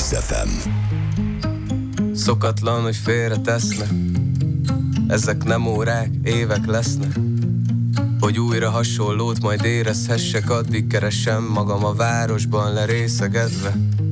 Kiss FM. Szokatlan, hogy félre tesznek, ezek nem órák, évek lesznek, hogy újra hasonlót majd érezhessek, addig keresem magam a városban lerészegedve.